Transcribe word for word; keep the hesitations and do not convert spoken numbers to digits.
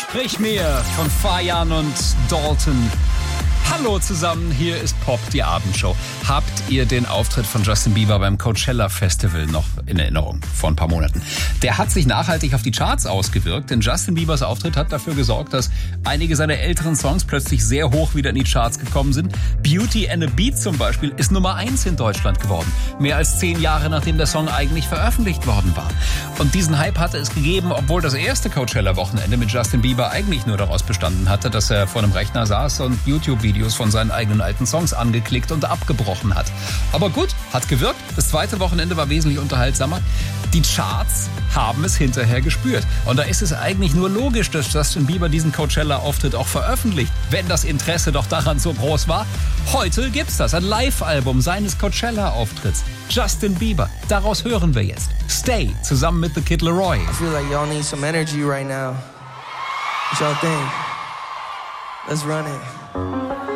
Sprich mir von Fayan und Dalton. Hallo zusammen, hier ist Pop, die Abendshow. Habt ihr den Auftritt von Justin Bieber beim Coachella Festival noch in Erinnerung vor ein paar Monaten? Der hat sich nachhaltig auf die Charts ausgewirkt, denn Justin Biebers Auftritt hat dafür gesorgt, dass einige seiner älteren Songs plötzlich sehr hoch wieder in die Charts gekommen sind. Beauty and a Beat zum Beispiel ist Nummer eins in Deutschland geworden. Mehr als zehn Jahre nachdem der Song eigentlich veröffentlicht worden war. Und diesen Hype hatte es gegeben, obwohl das erste Coachella-Wochenende mit Justin Bieber eigentlich nur daraus bestanden hatte, dass er vor einem Rechner saß und YouTube-Videos von seinen eigenen alten Songs angeklickt und abgebrochen hat. Aber gut, hat gewirkt. Das zweite Wochenende war wesentlich unterhaltsamer. Die Charts haben es hinterher gespürt. Und da ist es eigentlich nur logisch, dass Justin Bieber diesen Coachella-Auftritt auch veröffentlicht, wenn das Interesse doch daran so groß war. Heute gibt's das, ein Live-Album seines Coachella-Auftritts. Justin Bieber, daraus hören wir jetzt Stay, zusammen mit The Kid Laroi. I feel like y'all need some energy right now. What y'all think? Let's run it.